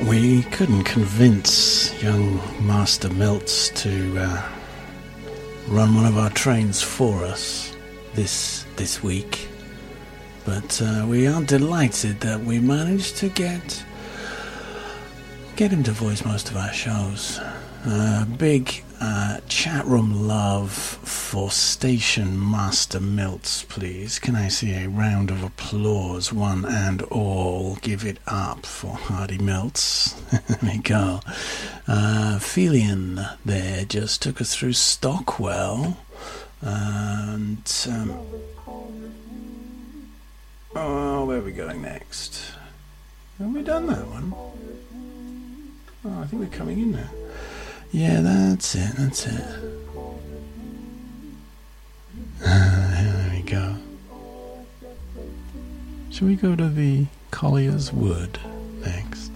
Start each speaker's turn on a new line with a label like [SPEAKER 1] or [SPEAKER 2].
[SPEAKER 1] We couldn't convince young Master Miltz to run one of our trains for us this week, but we are delighted that we managed to get him to voice most of our shows. Big chat room love for Station Master Miltz, please. Can I see a round of applause, one and all? Give it up for Hardy Miltz. There we go. Felian there just took us through Stockwell. And where are we going next? Have we done that one? Oh, I think we're coming in now. Yeah, that's it. There we go. Shall we go to the Collier's Wood next?